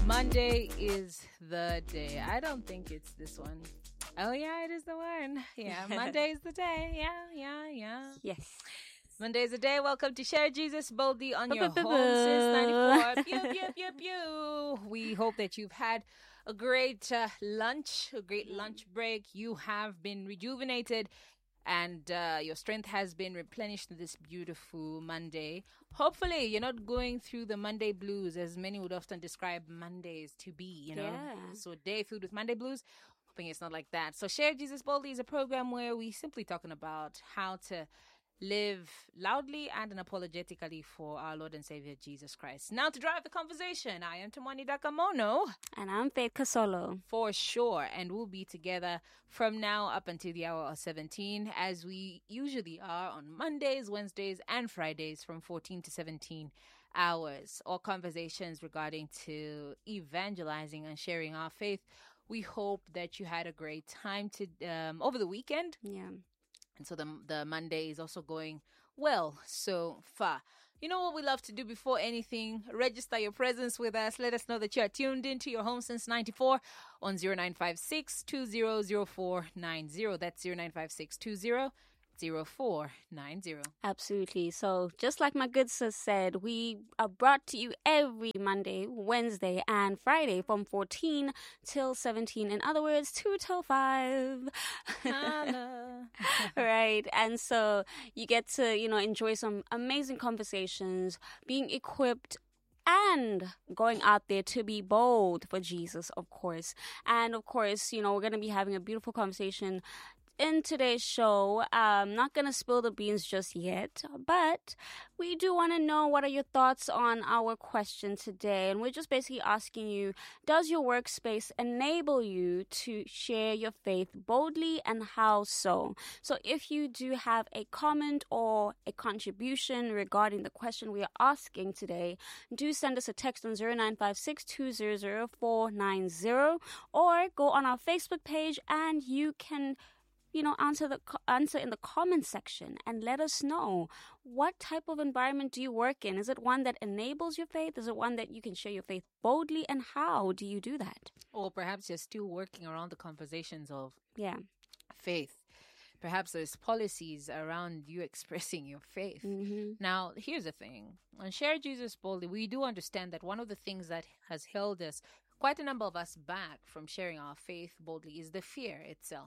Monday is the day. I don't think it's this one. Oh, yeah, it is the one. Yeah, Monday is the day. Yeah. Yes. Monday is the day. Welcome to Share Jesus Boldly on your home since 94. Pew. We hope that you've had a great lunch, a great lunch break. You have been rejuvenated and your strength has been replenished this beautiful Monday. Hopefully, you're not going through the Monday blues, as many would often describe Mondays to be, Yeah. So a day filled with Monday blues. Hoping it's not like that. So Share Jesus Boldly is a program where we simply talking about how to live loudly and unapologetically for our Lord and Savior Jesus Christ. Now to drive the conversation, I am Tamani Dakamono. And I'm Faith Kasolo. For sure. And we'll be together from now up until the hour of 17, as we usually are on Mondays, Wednesdays, and Fridays from 14 to 17 hours. All conversations regarding to evangelizing and sharing our faith. We hope that you had a great time over the weekend. Yeah. And so the Monday is also going well so far. You know what we love to do before anything? Register your presence with us. Let us know that you are tuned into your home since 94 on 0956 200490. That's 0956 200490. Absolutely. So just like my good sis said, we are brought to you every Monday, Wednesday, and Friday from 14 till 17. In other words, 2 till 5. Right. And so you get to, enjoy some amazing conversations, being equipped and going out there to be bold for Jesus, of course. And of course, we're going to be having a beautiful conversation in today's show. I'm not going to spill the beans just yet, but we do want to know, what are your thoughts on our question today? And we're just basically asking you, does your workspace enable you to share your faith boldly, and how so? So if you do have a comment or a contribution regarding the question we are asking today, do send us a text on 0956 200490, or go on our Facebook page and you can answer in the comment section and let us know, what type of environment do you work in? Is it one that enables your faith? Is it one that you can share your faith boldly? And how do you do that? Or perhaps you're still working around the conversations of faith. Perhaps there's policies around you expressing your faith. Mm-hmm. Now, here's the thing. On Share Jesus Boldly, we do understand that one of the things that has held us, quite a number of us, back from sharing our faith boldly is the fear itself.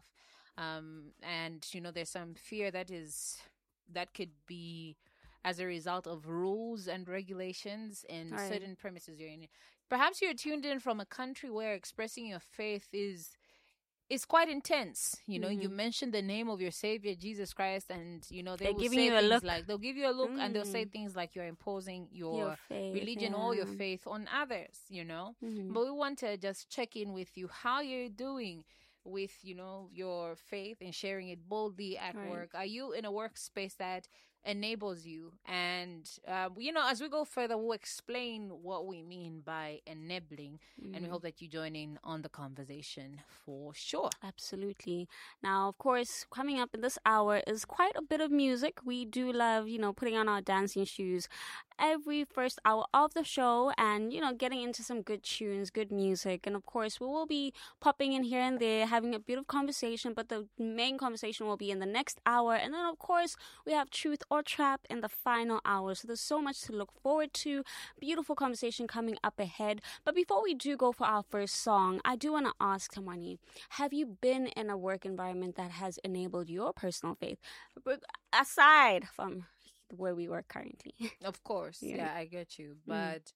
And there's some fear that could be as a result of rules and regulations in certain premises you're in. Perhaps you're tuned in from a country where expressing your faith is quite intense. You mention the name of your Savior Jesus Christ, and they're giving you a look. They'll give you a look, and they'll say things like you're imposing your faith, religion or your faith on others. Mm-hmm. But we want to just check in with you, how you're doing with your faith and sharing it boldly at work. Are you in a workspace that enables you? And as we go further, we'll explain what we mean by enabling, and we hope that you join in on the conversation for sure. Absolutely. Now, of course, coming up in this hour is quite a bit of music. We do love putting on our dancing shoes every first hour of the show, and getting into some good tunes, good music. And of course, we will be popping in here and there, having a bit of conversation, but the main conversation will be in the next hour. And then of course, we have Truth or Trap in the final hour. So there's so much to look forward to. Beautiful conversation coming up ahead. But before we do go for our first song, I do want to ask Tamani, have you been in a work environment that has enabled your personal faith, aside from where we work currently? Of course. Yeah, I get you. But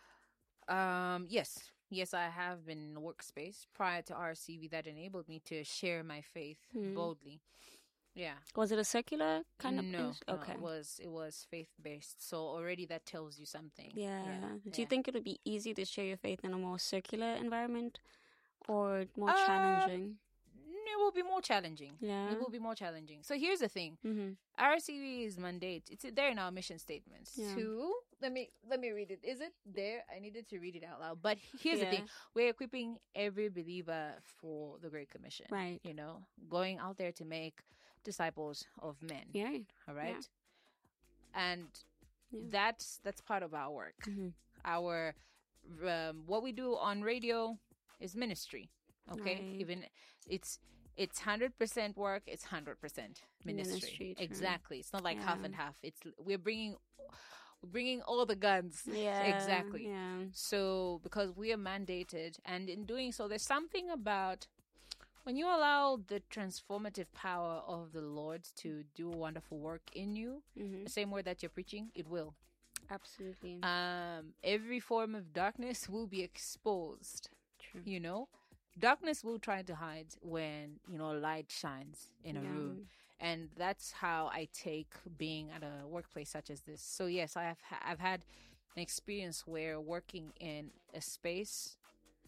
yes, I have been in a workspace prior to RCV that enabled me to share my faith boldly. Yeah. Was it a secular kind of? No, okay. It was faith based. So already that tells you something. Yeah. Do you think it would be easy to share your faith in a more circular environment, or more challenging? It will be more challenging. Yeah. It will be more challenging. So here's the thing. Mm-hmm. RCV's mandate, it's there in our mission statements. Yeah. Let me read it. Is it there? I needed to read it out loud. But here's the thing. We're equiping every believer for the Great Commission. Right. Going out there to make disciples of men. Yeah. All right. Yeah. And that's part of our work. Mm-hmm. Our what we do on radio is ministry. Okay, Right. even it's 100% work. It's 100% ministry. True. Exactly. It's not like half Yeah. and half. It's we're bringing all the guns. Yeah. Exactly. Yeah. So because we are mandated, and in doing so, there's something about when you allow the transformative power of the Lord to do wonderful work in you, the same word that you're preaching, it will. Absolutely. Every form of darkness will be exposed. True. You know, darkness will try to hide when light shines in a Yeah. room, and that's how I take being at a workplace such as this. So yes, I've had an experience where working in a space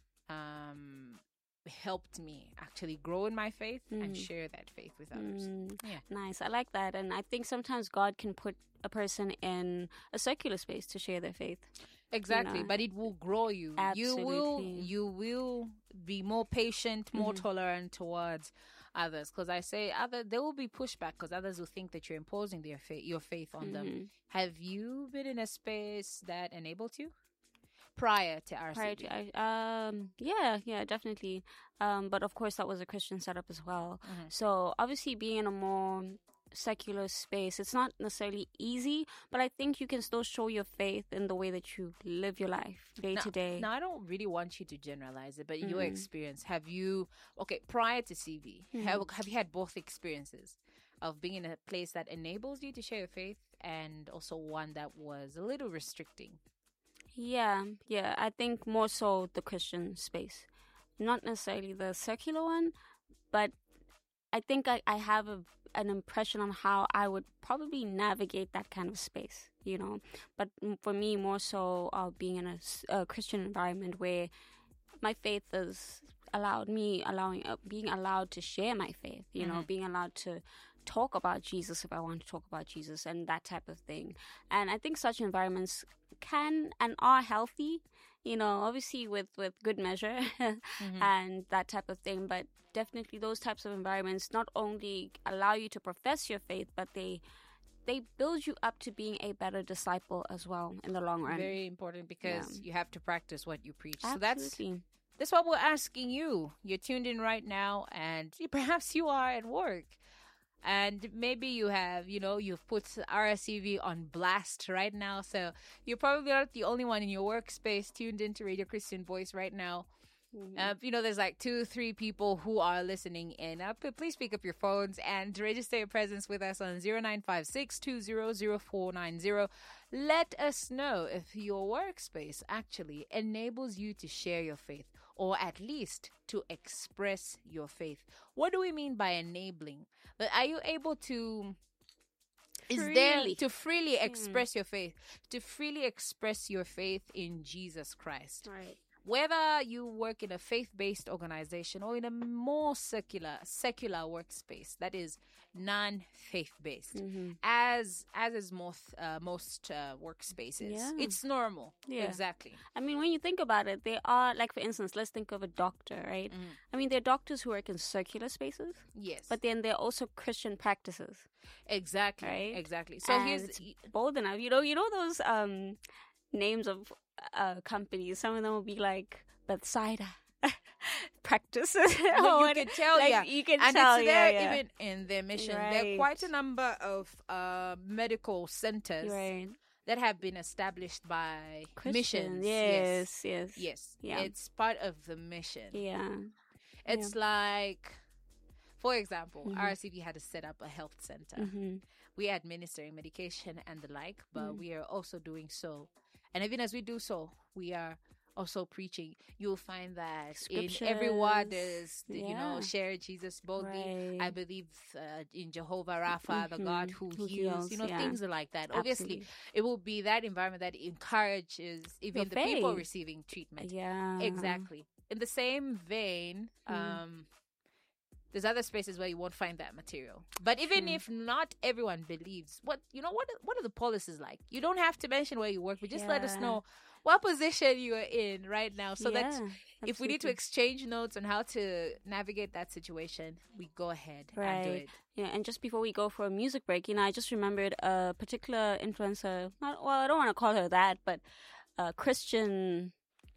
helped me actually grow in my faith and share that faith with others. Yeah. Nice. I like that. And I think sometimes God can put a person in a secular space to share their faith. Exactly, You know. but it will grow you. Absolutely. You will be more patient, more tolerant towards others. Because I say there will be pushback because others will think that you're imposing your faith on them. Have you been in a space that enabled you prior to RCB? Yeah, definitely. But of course, that was a Christian setup as well. So obviously, being in a more secular space, it's not necessarily easy, but I think you can still show your faith in the way that you live your life day to day. Now, I don't really want you to generalize it, but your experience, prior to CV, have you had both experiences of being in a place that enables you to share your faith and also one that was a little restricting? Yeah, I think more so the Christian space, not necessarily the secular one, but I think I have an impression on how I would probably navigate that kind of space, But for me, more so being in a Christian environment where my faith is being allowed to share my faith, being allowed to talk about Jesus if I want to talk about Jesus and that type of thing. And I think such environments can and are healthy, obviously with good measure and that type of thing. But definitely those types of environments not only allow you to profess your faith, but they build you up to being a better disciple as well in the long run. Very important because you have to practice what you preach. Absolutely. So that's what we're asking you. You're tuned in right now, and perhaps you are at work. And maybe you have, you've put RSCV on blast right now. So you're probably not the only one in your workspace tuned into Radio Christian Voice right now. There's like 2-3 people who are listening in. Please pick up your phones and register your presence with us on 0956-200490. Let us know if your workspace actually enables you to share your faith, or at least to express your faith. What do we mean by enabling? But are you able to freely express your faith, to freely express your faith in Jesus Christ? Right. Whether you work in a faith-based organization or in a more secular workspace that is non-faith-based, as is most workspaces, it's normal. Yeah. Exactly. I mean, when you think about it, they are, like, for instance, let's think of a doctor, right? I mean, there are doctors who work in circular spaces. Yes. But then there are also Christian practices. Exactly. Right? Exactly. So and it's bold enough. You know those names of companies. Some of them will be like Bethsaida practices. You can tell, you can and tell, it's there even in their mission. Right. There are quite a number of medical centers that have been established by Christians. missions. Yes. Yeah. It's part of the mission. Yeah. It's like, for example, RCV had to set up a health center. We are administering medication and the like, but we are also doing so. And even as we do so, we are also preaching. You'll find that in every word there's, share Jesus boldly. Right. I believe in Jehovah Rapha, the God who heals, things like that. Absolutely. Obviously, it will be that environment that encourages even the people receiving treatment. Yeah. Exactly. In the same vein, there's other spaces where you won't find that material. But even if not everyone believes, what are the policies like? You don't have to mention where you work, but just let us know what position you are in right now, so that if we need to exchange notes on how to navigate that situation, we go ahead and do it. Yeah, and just before we go for a music break, I just remembered a particular influencer. I don't want to call her that, but Christian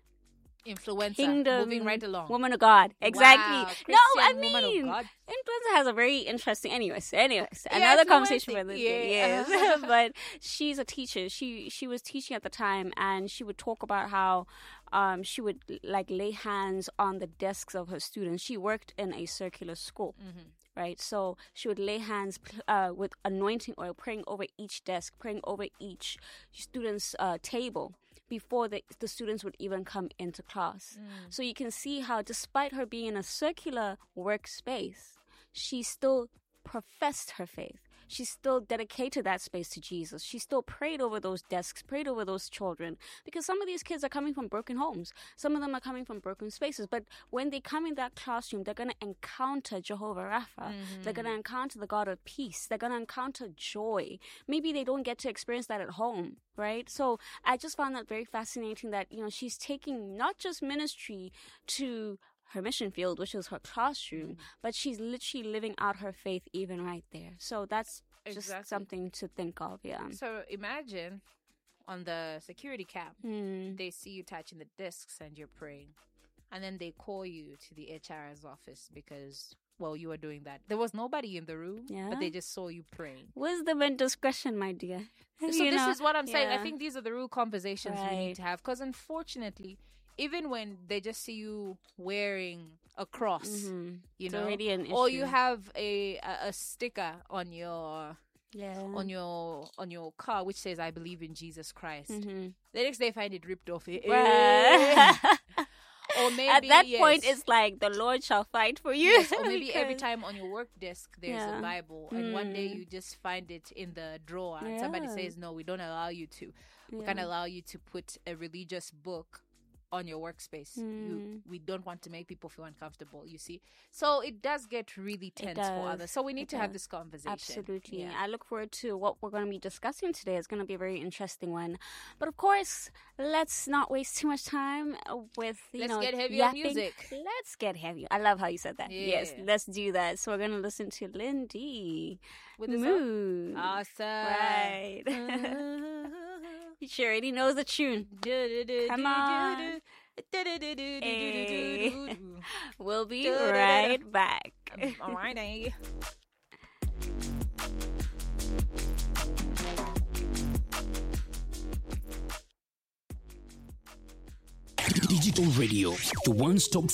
Influencer. Kingdom Moving right along. woman of God. Exactly. Wow, No, I Christian woman of mean, God. influencer has a very interesting. Anyways, another conversation for this day. Yeah. Yes, but she's a teacher. She was teaching at the time, and she would talk about how she would like lay hands on the desks of her students. She worked in a circular school. Right, so she would lay hands with anointing oil, praying over each desk, praying over each student's table before the students would even come into class. So you can see how, despite her being in a circular workspace, she still professed her faith. She still dedicated that space to Jesus. She still prayed over those desks, prayed over those children, because some of these kids are coming from broken homes. Some of them are coming from broken spaces. But when they come in that classroom, they're going to encounter Jehovah Rapha. They're going to encounter the God of peace. They're going to encounter joy. Maybe they don't get to experience that at home, right? So I just found that very fascinating that, she's taking not just ministry to her mission field, which is her classroom, but she's literally living out her faith even right there. So that's just something to think of, yeah. So imagine on the security cam, they see you touching the discs and you're praying. And then they call you to the HR's office because, well, you were doing that. There was nobody in the room, but they just saw you praying. Wisdom and discretion, my dear. So this is what I'm saying. I think these are the real conversations we need to have, because unfortunately, even when they just see you wearing a cross, it's already an issue. or you have a sticker on your on your car which says "I believe in Jesus Christ," the next day find it ripped off. Or maybe at that point, it's like the Lord shall fight for you. Yes, or maybe every time on your work desk there's a Bible, and one day you just find it in the drawer, and somebody says, "No, we don't allow you to. We can't allow you to put a religious book on your workspace. We don't want to make people feel uncomfortable, you see." So it does get really tense for others. So we need to have this conversation. Absolutely. I look forward to what we're going to be discussing today. It's going to be a very interesting one. But of course, let's not waste too much time with, let's get heavy on music. Let's get heavy. I love how you said that. Yeah. Yes, let's do that. So we're going to listen to Lindy with the Mood. Awesome. Right. She already knows the tune. Come on. Hey. We'll be right back. All right, eh? Digital Radio, the one-stop